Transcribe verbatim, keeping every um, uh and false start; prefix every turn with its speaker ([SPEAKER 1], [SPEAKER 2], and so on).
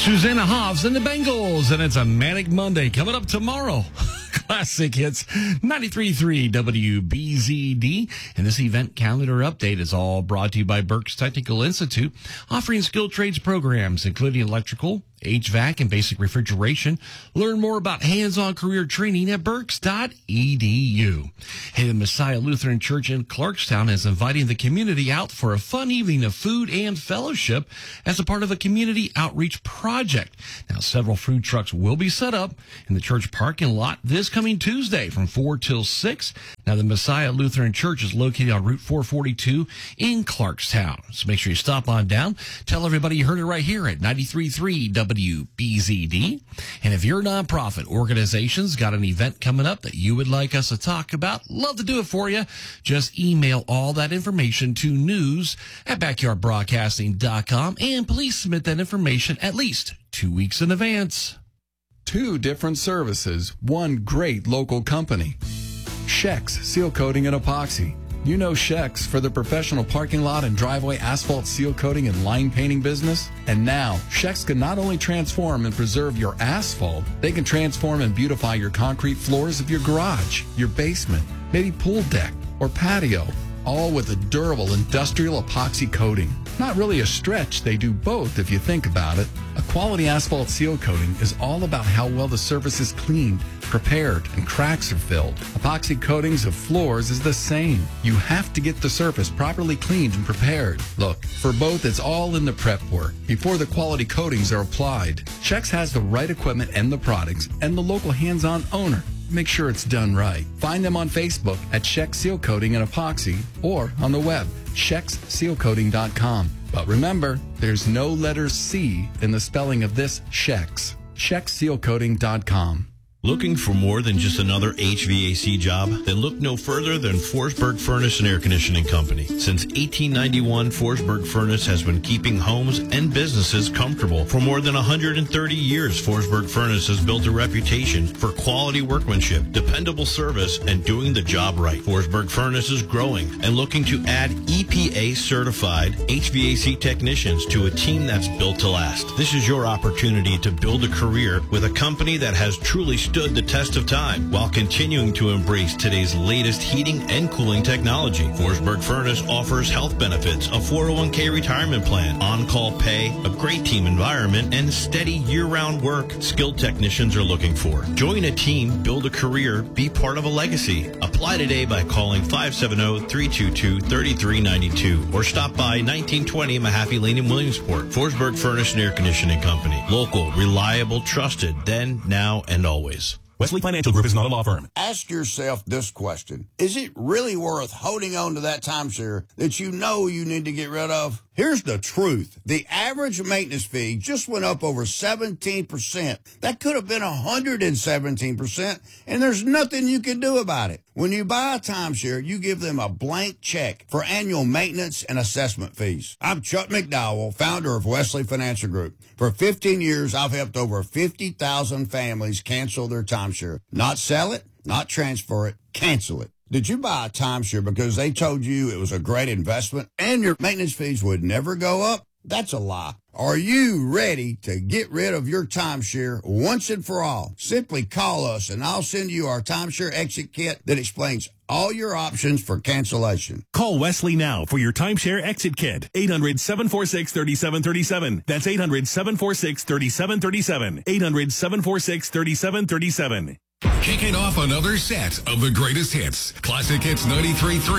[SPEAKER 1] Susanna Hoffs and the Bengals, and it's a Manic Monday coming up tomorrow. Classic Hits, ninety-three point three W B Z D. And this event calendar update is all brought to you by Berks Technical Institute, offering skilled trades programs, including electrical, H V A C, and basic refrigeration. Learn more about hands-on career training at berks dot e d u. Hey, the Messiah Lutheran Church in Clarkstown is inviting the community out for a fun evening of food and fellowship as a part of a community outreach project. Now, several food trucks will be set up in the church parking lot this coming Tuesday from four till six. Now, the Messiah Lutheran Church is located on Route four forty-two in Clarkstown. So make sure you stop on down. Tell everybody you heard it right here at ninety-three point three W B Z D. And if your nonprofit organization's got an event coming up that you would like us to talk about, love to do it for you. Just email all that information to news at backyard broadcasting dot com, and please submit that information at least two weeks in advance.
[SPEAKER 2] Two different services, one great local company. Shex Seal Coating and Epoxy. You know Shex for the professional parking lot and driveway asphalt seal coating and line painting business. And now, Shex can not only transform and preserve your asphalt, they can transform and beautify your concrete floors of your garage, your basement, maybe pool deck or patio, all with a durable industrial epoxy coating. Not really a stretch, they do both if you think about it. A quality asphalt seal coating is all about how well the surface is cleaned, prepared, and cracks are filled. Epoxy coatings of floors is the same. You have to get the surface properly cleaned and prepared. Look, for both, it's all in the prep work before the quality coatings are applied. Shex has the right equipment and the products and the local hands-on owner. Make sure it's done right. Find them on Facebook at Shex Seal Coating and Epoxy or on the web, shex seal coating dot com. But remember, there's no letter C in the spelling of this Shex. shex seal coating dot com.
[SPEAKER 3] Looking for more than just another H V A C job? Then look no further than Forsberg Furnace and Air Conditioning Company. Since eighteen ninety-one, Forsberg Furnace has been keeping homes and businesses comfortable. For more than one hundred thirty years, Forsberg Furnace has built a reputation for quality workmanship, dependable service, and doing the job right. Forsberg Furnace is growing and looking to add E P A-certified H V A C technicians to a team that's built to last. This is your opportunity to build a career with a company that has truly stood the test of time while continuing to embrace today's latest heating and cooling technology. Forsberg Furnace offers health benefits, a four oh one k retirement plan, on-call pay, a great team environment, and steady year-round work skilled technicians are looking for. Join a team, build a career, be part of a legacy. Apply today by calling five seven zero, three two two, three three nine two or stop by nineteen twenty Mahaffey Lane in Williamsport. Forsberg Furnace and Air Conditioning Company. Local, reliable, trusted, then, now, and always.
[SPEAKER 4] Wesley Financial Group is not a law firm.
[SPEAKER 5] Ask yourself this question. Is it really worth holding on to that timeshare that you know you need to get rid of? Here's the truth. The average maintenance fee just went up over seventeen percent. That could have been one hundred seventeen percent, and there's nothing you can do about it. When you buy a timeshare, you give them a blank check for annual maintenance and assessment fees. I'm Chuck McDowell, founder of Wesley Financial Group. For fifteen years, I've helped over fifty thousand families cancel their timeshare. Not sell it, not transfer it, cancel it. Did you buy a timeshare because they told you it was a great investment and your maintenance fees would never go up? That's a lie. Are you ready to get rid of your timeshare once and for all? Simply call us and I'll send you our timeshare exit kit that explains all your options for cancellation.
[SPEAKER 4] Call Wesley now for your timeshare exit kit. eight hundred, seven four six, three seven three seven. That's eight hundred, seven four six, three seven three seven. eight hundred, seven four six, three seven three seven.
[SPEAKER 6] Kicking off another set of the greatest hits. Classic Hits ninety-three point three.